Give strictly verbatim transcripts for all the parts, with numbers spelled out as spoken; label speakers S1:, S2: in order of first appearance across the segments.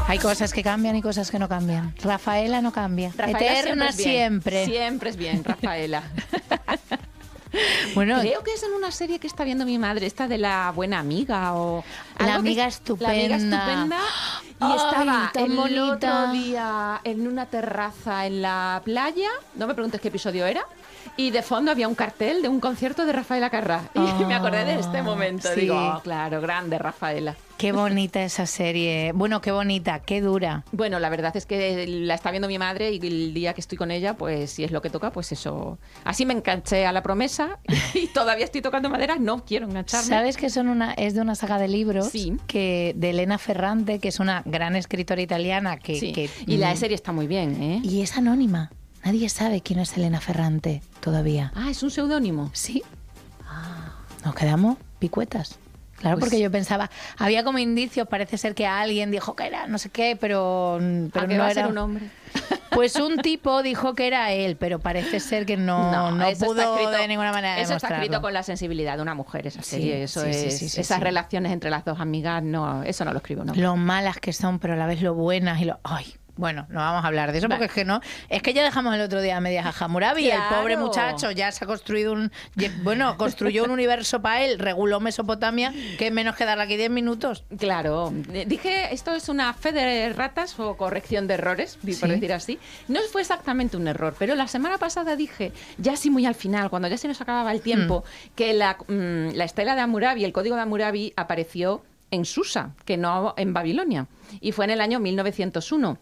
S1: Hay cosas que cambian y cosas que no cambian. Rafaela no cambia.
S2: Rafaela
S1: Eterna
S2: siempre.
S1: siempre.
S2: Es bien. Siempre es bien, Rafaela.
S1: Bueno,
S2: creo que es en una serie que está viendo mi madre, esta de La Buena Amiga o
S1: La
S2: algo que-
S1: Amiga Estupenda.
S2: La Amiga Estupenda. Y
S1: Ay,
S2: estaba
S1: tan
S2: el
S1: bonita.
S2: otro día en una terraza en la playa, no me preguntes qué episodio era, y de fondo había un cartel de un concierto de Rafaela Carrà. Y
S1: Oh,
S2: me acordé de este momento.
S1: sí.
S2: Digo, oh, claro, grande Rafaela.
S1: qué bonita esa serie. Bueno, qué bonita, qué dura.
S2: Bueno, la verdad es que la está viendo mi madre y el día que estoy con ella, pues si es lo que toca, pues eso. Así me enganché a La Promesa y todavía estoy tocando madera, no quiero engancharme.
S1: ¿Sabes que son una, es de una saga de libros
S2: Sí.
S1: que de Elena Ferrante, que es una gran escritora italiana que,
S2: Sí.
S1: que-
S2: Y la serie está muy bien, ¿eh?
S1: y es anónima. Nadie sabe quién es Elena Ferrante todavía.
S2: Ah, es un seudónimo.
S1: Sí. Nos quedamos picuetas. Claro,
S2: Pues-
S1: porque yo pensaba, había como indicios, parece ser que alguien dijo que era no sé qué, pero, pero
S2: ¿A que
S1: no
S2: va a
S1: era
S2: ser un hombre?
S1: Pues un tipo dijo que era él, pero parece ser que no, no,
S2: eso
S1: pudo
S2: está escrito-
S1: de ninguna manera
S2: Eso está
S1: demostrarlo.
S2: escrito con la sensibilidad de una mujer, esa
S1: Sí,
S2: serie. Eso
S1: sí, sí,
S2: es,
S1: sí, sí,
S2: esas
S1: sí.
S2: relaciones entre las dos amigas, no, eso no lo escribe un hombre.
S1: Lo malas que son, pero a la vez lo buenas y lo... Ay, bueno, no vamos a hablar de eso porque
S2: Vale.
S1: es que no... Es que ya dejamos el otro día a medias a Hammurabi y el
S2: Claro.
S1: pobre muchacho ya se ha construido un... Bueno, construyó un universo para él, reguló Mesopotamia, que menos que darle aquí diez minutos.
S2: Claro, Eh, dije, esto es una fe de ratas o corrección de errores, di- por
S1: Sí.
S2: decir así. No fue exactamente un error, pero la semana pasada dije, ya así muy al final, cuando ya se nos acababa el tiempo, que la, mm, la estela de Hammurabi, el código de Hammurabi, apareció en Susa, que no en Babilonia, y fue en el año mil novecientos uno.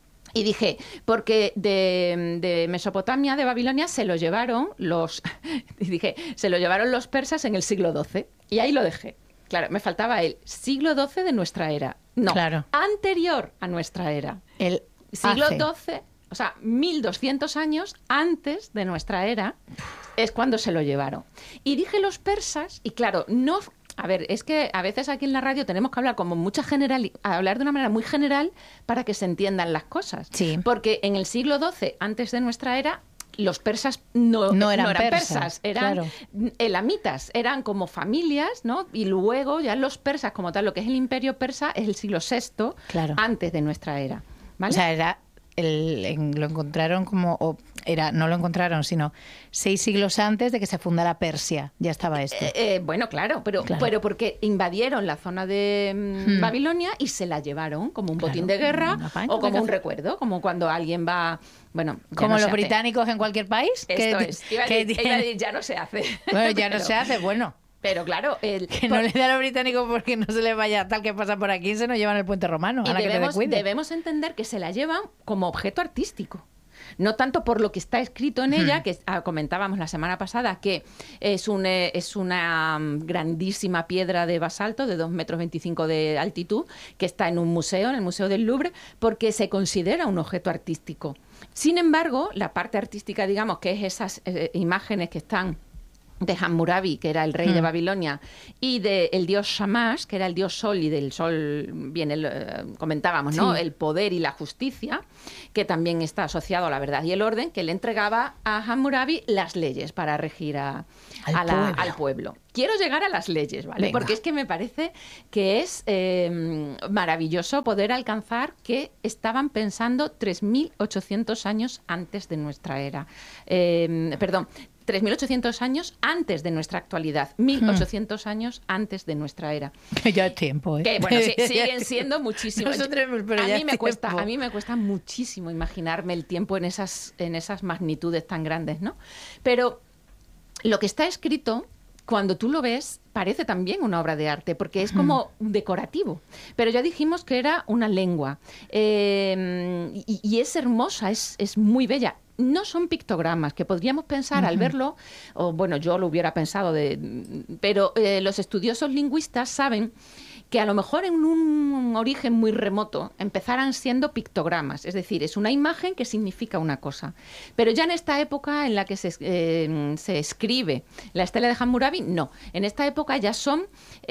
S2: Y dije, porque de, de Mesopotamia, de Babilonia, se lo llevaron los, y dije, se lo llevaron los persas en el siglo doce. Y ahí lo dejé. Claro, me faltaba el siglo doce de nuestra era. No,
S1: Claro.
S2: anterior a nuestra era.
S1: El
S2: Siglo
S1: hace.
S2: doce, o sea, mil doscientos años antes de nuestra era, es cuando se lo llevaron. Y dije los persas, y claro, no... A ver, es que a veces aquí en la radio tenemos que hablar como mucha general, hablar de una manera muy general para que se entiendan las cosas.
S1: Sí.
S2: Porque en el siglo doce, antes de nuestra era, los persas no,
S1: No eran
S2: persas,
S1: persas,
S2: eran
S1: claro.
S2: elamitas, eran como familias, ¿no? Y luego ya los persas, como tal, lo que es el imperio persa, es el siglo sexto,
S1: Claro.
S2: antes de nuestra era. ¿Vale?
S1: O sea, era el- en- lo encontraron como... o era, no lo encontraron, sino seis siglos antes de que se fundara Persia. Ya estaba esto.
S2: Eh, eh, bueno, claro, pero,
S1: Claro.
S2: pero porque invadieron la zona de mm,
S1: Hmm.
S2: Babilonia y se la llevaron como un
S1: Claro,
S2: botín de guerra
S1: una paña,
S2: o como
S1: una
S2: un
S1: café.
S2: recuerdo, como cuando alguien va, bueno, ya
S1: Como
S2: no se
S1: los
S2: hace.
S1: británicos en cualquier país. que-
S2: Esto es. Iba a
S1: que
S2: decir- iba a
S1: tienen-
S2: decir, ya no se hace.
S1: Bueno, ya no
S2: Pero-
S1: se hace, bueno.
S2: Pero claro, el,
S1: Que no le da a los británicos porque no se les vaya tal que pasa por aquí, se nos llevan el puente romano.
S2: y
S1: Ahora que te
S2: debemos,
S1: descuide.
S2: debemos entender que se la llevan como objeto artístico. No tanto por lo que está escrito en ella, que ah, comentábamos la semana pasada, que es, un, eh, es una mm, grandísima piedra de basalto de dos metros veinticinco de altitud, que está en un museo, en el Museo del Louvre, porque se considera un objeto artístico. Sin embargo, la parte artística, digamos, que es esas eh, imágenes que están de Hammurabi, que era el rey de
S1: Mm.
S2: Babilonia, y del dios Shamash, que era el dios sol, y del sol viene, el, eh, comentábamos, ¿no?
S1: Sí.
S2: El poder y la justicia, que también está asociado a la verdad y el orden, que le entregaba a Hammurabi las leyes para regir a,
S1: Al
S2: a la-
S1: pueblo.
S2: al pueblo. Quiero llegar a las leyes, ¿vale?
S1: Venga.
S2: Porque es que me parece que es eh, maravilloso poder alcanzar que estaban pensando tres mil ochocientos años antes de nuestra era. Eh, perdón, tres mil ochocientos años antes de nuestra actualidad, mil ochocientos años antes de nuestra era.
S1: Que ya es tiempo, ¿eh?
S2: Que bueno, sí, siguen siendo muchísimos.
S1: No son tres mil, pero
S2: a
S1: ya
S2: mí
S1: es
S2: me cuesta,
S1: tiempo.
S2: a mí me cuesta muchísimo imaginarme el tiempo en esas en esas magnitudes tan grandes, ¿no? Pero lo que está escrito, cuando tú lo ves, parece también una obra de arte, porque es como decorativo. Pero ya dijimos que era una lengua. Eh, y, y es hermosa, es, es muy bella. No son pictogramas, que podríamos pensar al verlo, o bueno, yo lo hubiera pensado, de, pero eh, los estudiosos lingüistas saben que a lo mejor en un origen muy remoto empezaran siendo pictogramas, es decir, es una imagen que significa una cosa. Pero ya en esta época en la que se, eh, se escribe la estela de Hammurabi, no. En esta época ya son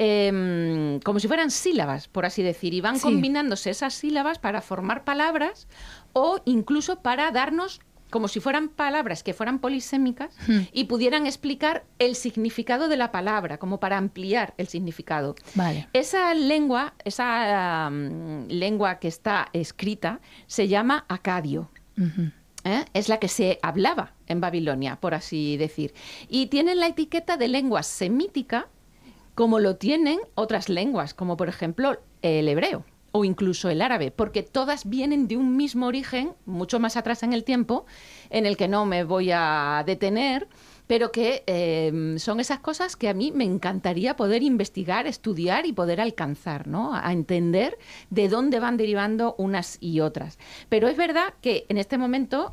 S2: eh, como si fueran sílabas, por así decir, y van
S1: Sí.
S2: combinándose esas sílabas para formar palabras o incluso para darnos como si fueran palabras que fueran polisémicas
S1: Hmm.
S2: y pudieran explicar el significado de la palabra, como para ampliar el significado.
S1: Vale.
S2: Esa lengua, esa um, lengua que está escrita, se llama acadio.
S1: Ujú.
S2: ¿eh? Es la que se hablaba en Babilonia, por así decir. Y tienen la etiqueta de lengua semítica, como lo tienen otras lenguas, como por ejemplo el hebreo o incluso el árabe, porque todas vienen de un mismo origen, mucho más atrás en el tiempo, en el que no me voy a detener, pero que eh, son esas cosas que a mí me encantaría poder investigar, estudiar y poder alcanzar, ¿no? A entender de dónde van derivando unas y otras. Pero es verdad que en este momento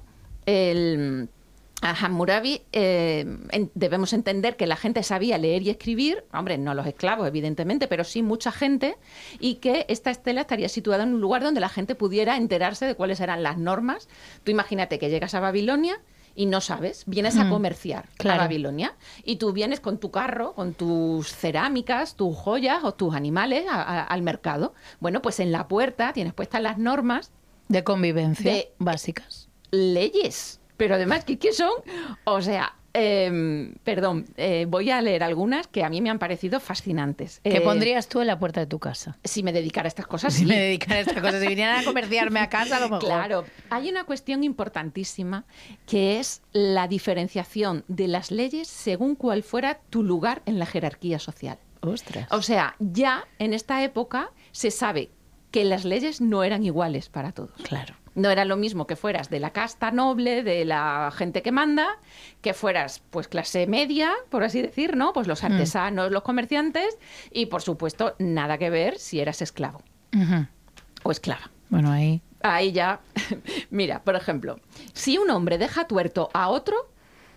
S2: el... A Hammurabi eh, en, debemos entender que la gente sabía leer y escribir, hombre, no los esclavos, evidentemente, pero sí mucha gente, y que esta estela estaría situada en un lugar donde la gente pudiera enterarse de cuáles eran las normas. Tú imagínate que llegas a Babilonia y no sabes, vienes a
S1: Mm,
S2: comerciar
S1: claro.
S2: a Babilonia y tú vienes con tu carro, con tus cerámicas, tus joyas o tus animales a- a- al mercado. Bueno, pues en la puerta tienes puestas las normas,
S1: De convivencia
S2: De-
S1: básicas.
S2: leyes, pero además, ¿qué, qué son? O sea, eh, perdón, eh, voy a leer algunas que a mí me han parecido fascinantes.
S1: ¿Qué
S2: Eh,
S1: pondrías tú en la puerta de tu casa?
S2: Si me dedicara a estas cosas,
S1: Si
S2: sí.
S1: me dedicara a estas cosas, si vinieran a comerciarme a casa, a lo mejor.
S2: Claro, hay una cuestión importantísima que es la diferenciación de las leyes según cuál fuera tu lugar en la jerarquía social.
S1: Ostras.
S2: O sea, ya en esta época se sabe que las leyes no eran iguales para todos.
S1: Claro.
S2: No era lo mismo que fueras de la casta noble, de la gente que manda, que fueras pues clase media, por así decir, ¿no? Pues los artesanos, los comerciantes y, por supuesto, nada que ver si eras esclavo
S1: Ujú.
S2: o esclava.
S1: Bueno, ahí.
S2: Ahí ya, mira, por ejemplo, si un hombre deja tuerto a otro,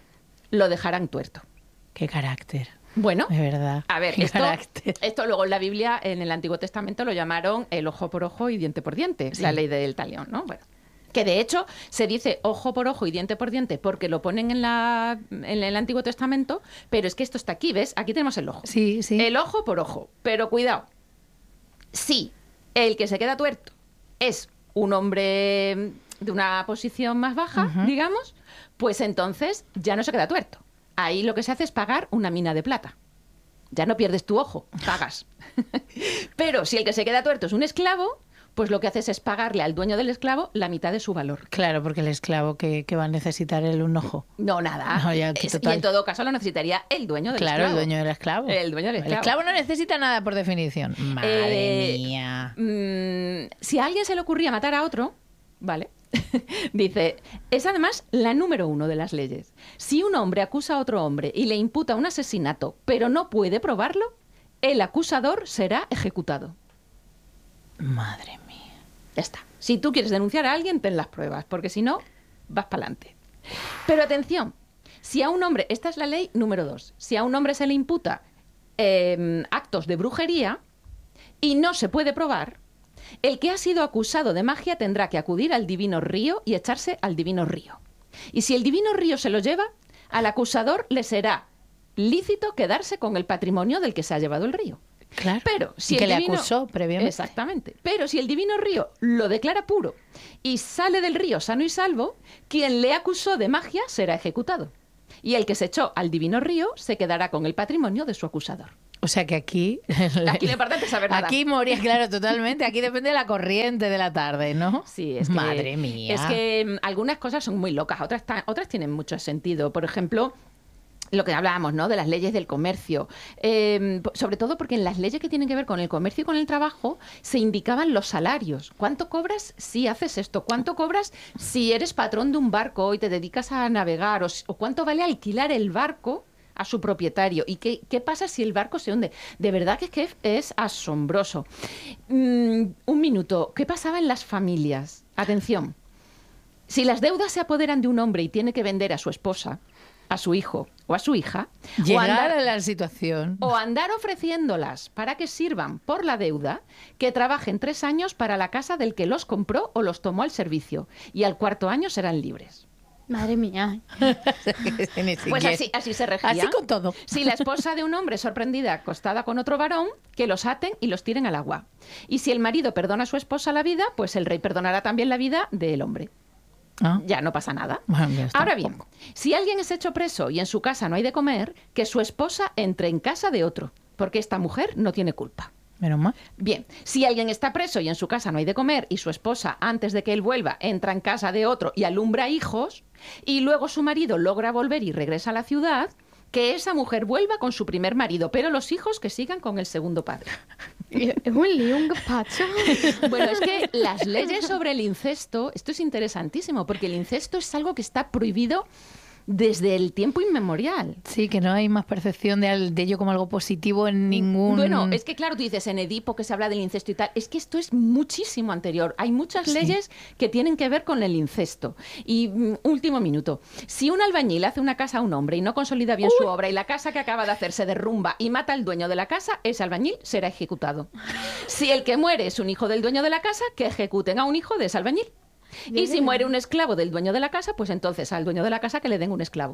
S2: lo dejarán tuerto.
S1: Qué carácter.
S2: Bueno,
S1: De verdad.
S2: a ver,
S1: Qué
S2: esto,
S1: carácter.
S2: esto luego en la Biblia, en el Antiguo Testamento, lo llamaron el ojo por ojo y diente por diente,
S1: Sí.
S2: la ley del talión, ¿no? Bueno, que de hecho se dice ojo por ojo y diente por diente porque lo ponen en, la, en el Antiguo Testamento, pero es que esto está aquí, ¿ves? Aquí tenemos el ojo.
S1: Sí, sí.
S2: El ojo por ojo. Pero cuidado, si el que se queda tuerto es un hombre de una posición más baja,
S1: Ujú.
S2: digamos, pues entonces ya no se queda tuerto. Ahí lo que se hace es pagar una mina de plata. Ya no pierdes tu ojo, pagas. Pero si el que se queda tuerto es un esclavo, pues lo que haces es pagarle al dueño del esclavo la mitad de su valor.
S1: Claro, porque el esclavo que, que va a necesitar el un ojo.
S2: No, nada.
S1: No, ya, que
S2: Es- y
S1: total.
S2: en todo caso lo necesitaría el dueño del
S1: Claro,
S2: esclavo.
S1: el dueño del esclavo.
S2: El dueño del esclavo.
S1: El esclavo no necesita nada por definición. Madre
S2: Eh,
S1: mía.
S2: Mm, si a alguien se le ocurría matar a otro, ¿vale? Dice, es además la número uno de las leyes. Si un hombre acusa a otro hombre y le imputa un asesinato, pero no puede probarlo, el acusador será ejecutado.
S1: Madre mía.
S2: Ya está. Si tú quieres denunciar a alguien, ten las pruebas, porque si no, vas para adelante. Pero atención, si a un hombre, esta es la ley número dos, si a un hombre se le imputa eh, actos de brujería y no se puede probar, el que ha sido acusado de magia tendrá que acudir al divino río y echarse al divino río. Y si el divino río se lo lleva, al acusador le será lícito quedarse con el patrimonio del que se ha llevado el río.
S1: Claro.
S2: Pero si
S1: Y que
S2: el
S1: le
S2: divino-
S1: acusó previamente.
S2: Exactamente. Pero si el divino río lo declara puro y sale del río sano y salvo, quien le acusó de magia será ejecutado. Y el que se echó al divino río se quedará con el patrimonio de su acusador.
S1: O sea que aquí...
S2: Aquí lo importante es saber nada.
S1: Aquí moría, claro, totalmente. Aquí depende de la corriente de la tarde, ¿no?
S2: Sí, es que,
S1: Madre mía.
S2: Es que mm, algunas cosas son muy locas, otras, ta- otras tienen mucho sentido. Por ejemplo, lo que hablábamos, ¿no? De las leyes del comercio. Eh, po- sobre todo porque en las leyes que tienen que ver con el comercio y con el trabajo se indicaban los salarios. ¿Cuánto cobras si haces esto? ¿Cuánto cobras si eres patrón de un barco y te dedicas a navegar? ¿O, s- o cuánto vale alquilar el barco a su propietario? ¿Y qué, qué pasa si el barco se hunde? De verdad que es, que es, es asombroso. Mm, un minuto. ¿Qué pasaba en las familias? Atención. Si las deudas se apoderan de un hombre y tiene que vender a su esposa, a su hijo o a su hija, o
S1: Llegar
S2: andar,
S1: a la situación.
S2: o andar ofreciéndolas para que sirvan por la deuda, que trabajen tres años para la casa del que los compró o los tomó al servicio, y al cuarto año serán libres.
S3: Madre mía.
S1: Ni
S2: Pues
S1: siquiera.
S2: así, así se regía.
S1: Así con todo.
S2: Si la esposa de un hombre es sorprendida acostada con otro varón, que los aten y los tiren al agua. Y si el marido perdona a su esposa la vida, pues el rey perdonará también la vida del hombre. Ah. Ya no pasa nada.
S1: Bueno, ya está.
S2: Ahora bien, si alguien es hecho preso y en su casa no hay de comer, que su esposa entre en casa de otro, porque esta mujer no tiene culpa.
S1: Menos mal.
S2: Bien, si alguien está preso y en su casa no hay de comer y su esposa, antes de que él vuelva, entra en casa de otro y alumbra hijos, y luego su marido logra volver y regresa a la ciudad, que esa mujer vuelva con su primer marido, pero los hijos que sigan con el segundo padre.
S3: Es un lío, un gazpacho.
S2: Bueno, es que las leyes sobre el incesto, esto es interesantísimo, porque el incesto es algo que está prohibido desde el tiempo inmemorial.
S1: Sí, que no hay más percepción de, de ello como algo positivo en ningún...
S2: Bueno, es que claro, tú dices en Edipo que se habla del incesto y tal, es que esto es muchísimo anterior. Hay muchas
S1: Sí.
S2: leyes que tienen que ver con el incesto. Y mm, último minuto, si un albañil hace una casa a un hombre y no consolida bien Uy. su obra y la casa que acaba de hacer se derrumba y mata al dueño de la casa, ese albañil será ejecutado. Si el que muere es un hijo del dueño de la casa, que ejecuten a un hijo de ese albañil. Y si muere un esclavo del dueño de la casa, pues entonces al dueño de la casa que le den un esclavo.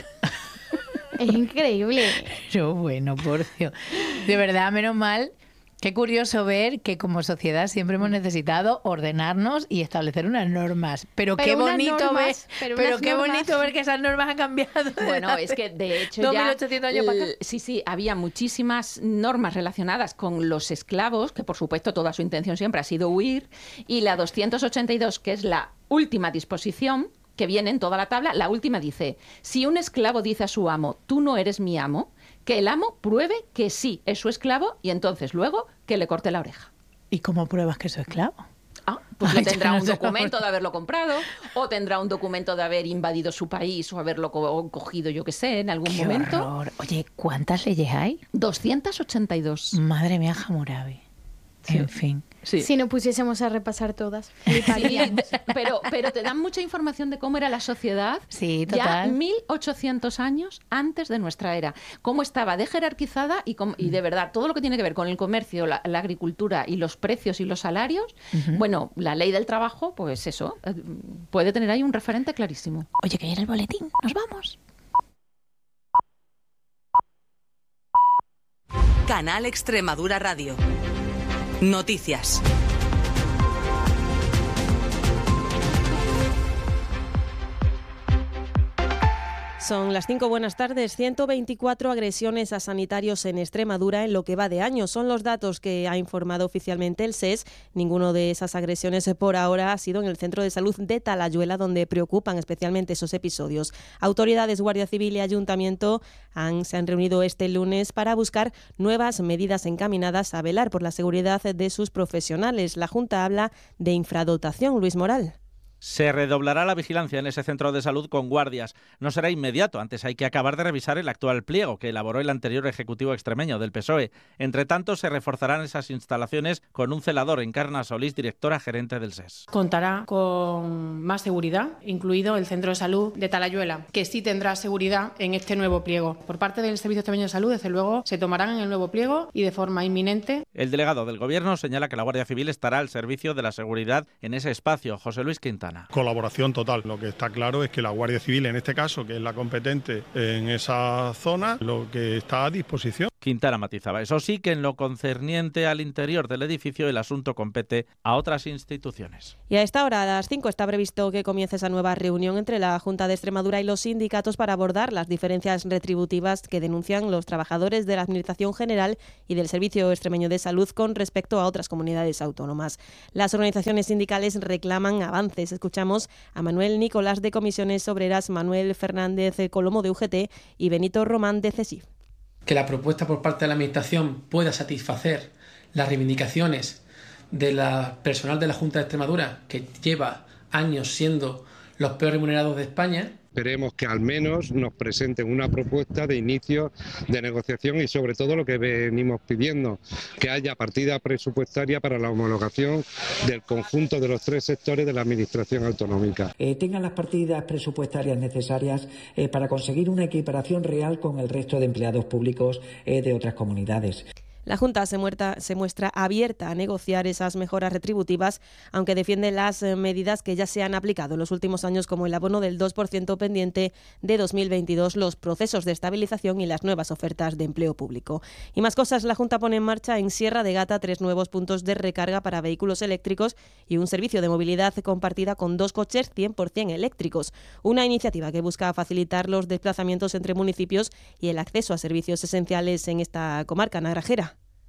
S3: Es increíble.
S1: Pero bueno, por Dios. De verdad, menos mal. Qué curioso ver que como sociedad siempre hemos necesitado ordenarnos y establecer unas normas. Pero,
S3: Pero
S1: qué
S3: unas
S1: bonito
S3: normas,
S1: ver,
S3: pero
S1: pero
S3: unas
S1: qué
S3: normas.
S1: bonito ver que esas normas han cambiado.
S2: Bueno, es que de hecho
S1: dos
S2: ya...
S1: mil ochocientos años para acá.
S2: l- Sí, sí, había muchísimas normas relacionadas con los esclavos, que por supuesto toda su intención siempre ha sido huir, y la doscientos ochenta y dos, que es la última disposición, que viene en toda la tabla, la última dice, si un esclavo dice a su amo, tú no eres mi amo, que el amo pruebe que sí es su esclavo y entonces luego que le corte la oreja.
S1: ¿Y cómo pruebas que es su esclavo?
S2: Ah, pues
S1: Ay,
S2: le
S1: ya
S2: tendrá
S1: no
S2: un
S1: sé.
S2: documento de haberlo comprado, o tendrá un documento de haber invadido su país o haberlo co- cogido, yo qué sé, en algún
S1: Qué
S2: momento.
S1: horror. Oye, ¿cuántas leyes hay?
S2: doscientos ochenta y dos.
S1: Madre mía, Hammurabi.
S2: Sí.
S1: En fin.
S2: Sí.
S3: Si nos pusiésemos a repasar todas,
S2: Sí,
S3: fliparíamos.
S2: pero, pero te dan mucha información de cómo era la sociedad
S1: Sí,
S2: ya
S1: total.
S2: mil ochocientos años antes de nuestra era. Cómo estaba de jerarquizada y, cómo- y de verdad, todo lo que tiene que ver con el comercio, la, la agricultura y los precios y los salarios, bueno, la ley del trabajo, pues eso, eh, puede tener ahí un referente clarísimo.
S1: Oye, que viene el boletín. Nos vamos.
S4: Canal Extremadura Radio. Noticias.
S5: Son las cinco, buenas tardes. ciento veinticuatro agresiones a sanitarios en Extremadura en lo que va de año. Son los datos que ha informado oficialmente el S E S. Ninguno de esas agresiones por ahora ha sido en el centro de salud de Talayuela, donde preocupan especialmente esos episodios. Autoridades, Guardia Civil y Ayuntamiento han, se han reunido este lunes para buscar nuevas medidas encaminadas a velar por la seguridad de sus profesionales. La Junta habla de infradotación. Luis Moral.
S6: Se redoblará la vigilancia en ese centro de salud con guardias. No será inmediato, antes hay que acabar de revisar el actual pliego que elaboró el anterior Ejecutivo extremeño del P S O E. Entre tanto, se reforzarán esas instalaciones con un celador. Encarna Solís, directora gerente del S E S.
S7: Contará con más seguridad, incluido el centro de salud de Talayuela, que sí tendrá seguridad en este nuevo pliego. Por parte del Servicio Extremeño de Salud, desde luego, se tomarán en el nuevo pliego y de forma inminente.
S6: El delegado del Gobierno señala que la Guardia Civil estará al servicio de la seguridad en ese espacio. José Luis Quintana.
S8: Colaboración total. Lo que está claro es que la Guardia Civil, en este caso, que es la competente en esa zona, lo que está a disposición.
S6: Quintana matizaba. Eso sí, que en lo concerniente al interior del edificio el asunto compete a otras instituciones.
S5: Y a esta hora, a las cinco, está previsto que comience esa nueva reunión entre la Junta de Extremadura y los sindicatos para abordar las diferencias retributivas que denuncian los trabajadores de la Administración General y del Servicio Extremeño de Salud con respecto a otras comunidades autónomas. Las organizaciones sindicales reclaman avances. Escuchamos a Manuel Nicolás de Comisiones Obreras, Manuel Fernández Colomo de U G T y Benito Román de CESIF.
S9: Que la propuesta por parte de la Administración pueda satisfacer las reivindicaciones del personal de la Junta de Extremadura, que lleva años siendo los peor remunerados de España.
S10: Esperemos que al menos nos presenten una propuesta de inicio de negociación y sobre todo lo que venimos pidiendo, que haya partida presupuestaria para la homologación del conjunto de los tres sectores de la Administración autonómica.
S11: Eh, tengan las partidas presupuestarias necesarias eh, para conseguir una equiparación real con el resto de empleados públicos eh, de otras comunidades.
S5: La Junta se, muerta, se muestra abierta a negociar esas mejoras retributivas, aunque defiende las medidas que ya se han aplicado en los últimos años, como el abono del dos por ciento pendiente de dos mil veintidós, los procesos de estabilización y las nuevas ofertas de empleo público. Y más cosas, la Junta pone en marcha en Sierra de Gata tres nuevos puntos de recarga para vehículos eléctricos y un servicio de movilidad compartida con dos coches cien por ciento eléctricos. Una iniciativa que busca facilitar los desplazamientos entre municipios y el acceso a servicios esenciales en esta comarca naranjera.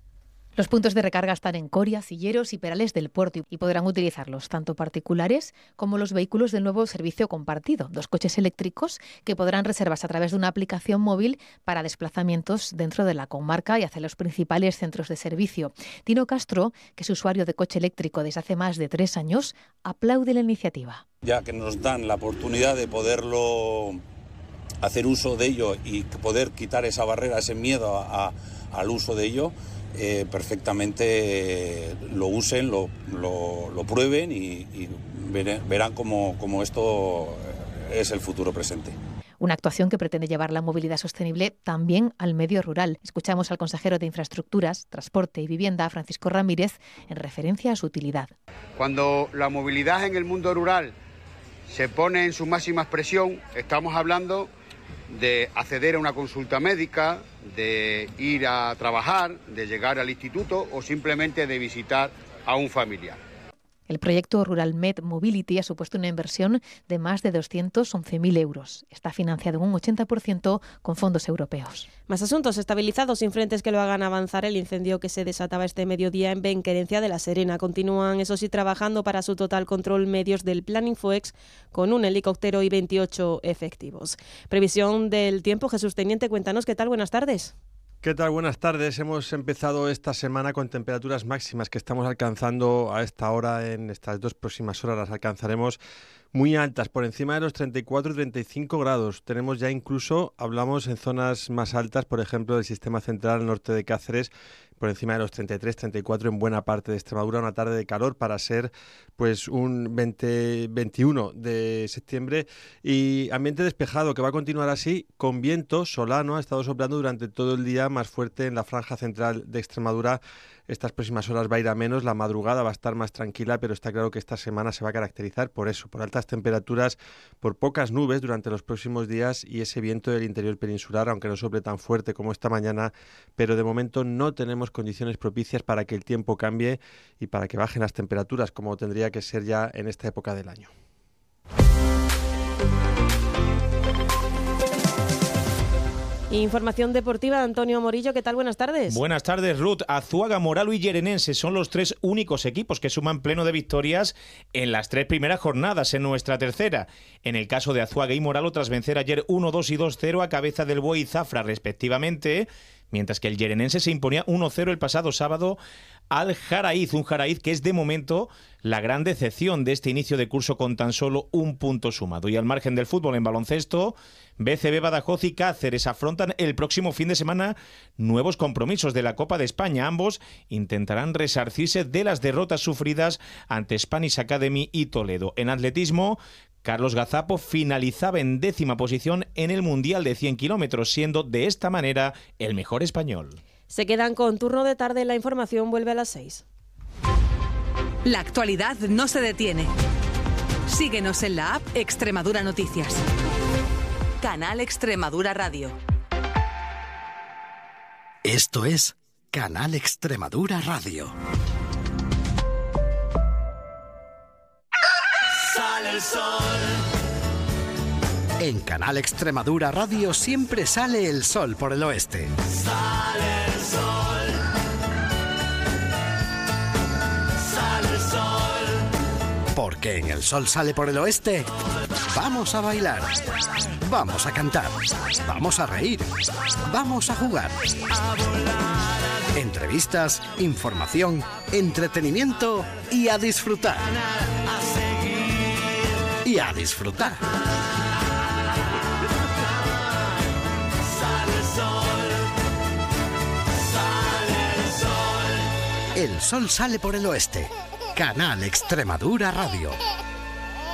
S12: Los puntos de recarga están en Coria, Cilleros y Perales del Puerto y podrán utilizarlos tanto particulares como los vehículos del nuevo servicio compartido, dos coches eléctricos que podrán reservarse a través de una aplicación móvil para desplazamientos dentro de la comarca y hacia los principales centros de servicio. Tino Castro, que es usuario de coche eléctrico desde hace más de tres años, aplaude la iniciativa.
S13: Ya que nos dan la oportunidad de poderlo hacer uso de ello y poder quitar esa barrera, ese miedo a, a, al uso de ello, Eh, perfectamente eh, lo usen, lo, lo, lo prueben y, y verán cómo, cómo esto es el futuro presente.
S12: Una actuación que pretende llevar la movilidad sostenible también al medio rural. Escuchamos al consejero de Infraestructuras, Transporte y Vivienda, Francisco Ramírez, en referencia a su utilidad.
S14: Cuando la movilidad en el mundo rural se pone en su máxima expresión, estamos hablando de acceder a una consulta médica, de ir a trabajar, de llegar al instituto o simplemente de visitar a un familiar.
S12: El proyecto Rural Med Mobility ha supuesto una inversión de más de doscientos once mil euros. Está financiado en un ochenta por ciento con fondos europeos.
S5: Más asuntos estabilizados sin frentes que lo hagan avanzar. El incendio que se desataba este mediodía en Benquerencia de la Serena. Continúan, eso sí, trabajando para su total control medios del Plan Infoex con un helicóptero y veintiocho efectivos. Previsión del tiempo. Jesús Teniente, cuéntanos qué tal. Buenas tardes.
S15: ¿Qué tal? Buenas tardes. Hemos empezado esta semana con temperaturas máximas que estamos alcanzando a esta hora. En estas dos próximas horas las alcanzaremos muy altas, por encima de los treinta y cuatro y treinta y cinco grados. Tenemos ya incluso, hablamos en zonas más altas, por ejemplo, del sistema central al norte de Cáceres, por encima de los treinta y tres, treinta y cuatro en buena parte de Extremadura, una tarde de calor para ser pues un veinte, veintiuno de septiembre y ambiente despejado que va a continuar así con viento solano, ha estado soplando durante todo el día más fuerte en la franja central de Extremadura. Estas próximas horas va a ir a menos, la madrugada va a estar más tranquila, pero está claro que esta semana se va a caracterizar por eso, por altas temperaturas, por pocas nubes durante los próximos días y ese viento del interior peninsular, aunque no sople tan fuerte como esta mañana, pero de momento no tenemos condiciones propicias para que el tiempo cambie y para que bajen las temperaturas, como tendría que ser ya en esta época del año.
S5: Información deportiva, Antonio Morillo, ¿qué tal? Buenas tardes.
S16: Buenas tardes, Ruth. Azuaga, Moralo y Llerenense son los tres únicos equipos que suman pleno de victorias en las tres primeras jornadas en nuestra tercera. En el caso de Azuaga y Moralo, tras vencer ayer uno dos y dos cero a Cabeza del Buey y Zafra, respectivamente, mientras que el Llerenense se imponía uno cero el pasado sábado al Jaraíz, un Jaraíz que es de momento la gran decepción de este inicio de curso con tan solo un punto sumado. Y al margen del fútbol en baloncesto, B C B, Badajoz y Cáceres afrontan el próximo fin de semana nuevos compromisos de la Copa de España. Ambos intentarán resarcirse de las derrotas sufridas ante Spanish Academy y Toledo. En atletismo, Carlos Gazapo finalizaba en décima posición en el Mundial de cien kilómetros, siendo de esta manera el mejor español.
S5: Se quedan con turno de tarde, la información vuelve a las seis.
S4: La actualidad no se detiene. Síguenos en la app Extremadura Noticias. Canal Extremadura Radio.
S17: Esto es Canal Extremadura Radio.
S18: Sale el sol.
S17: En Canal Extremadura Radio siempre sale el sol por el oeste.
S18: Sale el sol. Sale el sol.
S17: Porque en El Sol Sale por el Oeste vamos a bailar, vamos a cantar, vamos a reír, vamos a jugar. Entrevistas, información, entretenimiento y a disfrutar. Y a disfrutar. El sol sale por el oeste. Canal Extremadura Radio.